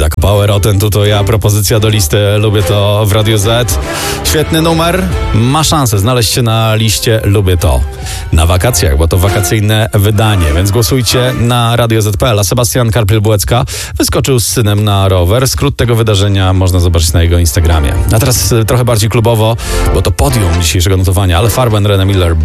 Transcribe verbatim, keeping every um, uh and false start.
Izak Power, o ten to ja, propozycja do listy Lubię To w Radiu Z. Świetny numer, ma szansę znaleźć się na liście Lubię To na wakacjach, bo to wakacyjne wydanie, więc głosujcie na radio zet kropka pe el. A Sebastian Karpiel-Bułecka wyskoczył z synem na rower. Skrót tego wydarzenia można zobaczyć na jego Instagramie. A teraz trochę bardziej klubowo, bo to podium dzisiejszego notowania, ale Farben, René Miller.